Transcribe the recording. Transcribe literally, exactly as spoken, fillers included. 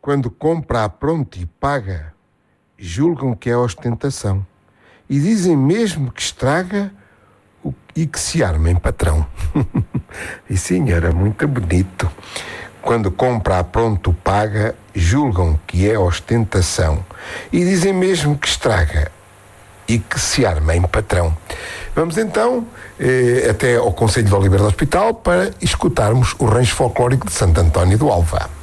quando compra a pronto e paga, julgam que é ostentação. E dizem mesmo que estraga o, e que se arma em patrão. E sim, era muito bonito. Quando compra a pronto paga, julgam que é ostentação. E dizem mesmo que estraga e que se arma em patrão. Vamos então eh, até ao Conselho de Oliveira do Hospital para escutarmos o rancho folclórico de Santo António do Alvá.